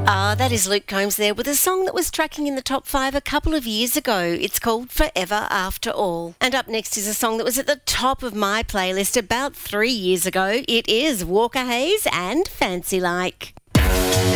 Ah, that is Luke Combs there with a song that was tracking in the top 5 a couple of years ago. It's called Forever After All. And up next is a song that was at the top of my playlist about 3 years ago. It is Walker Hayes and Fancy Like.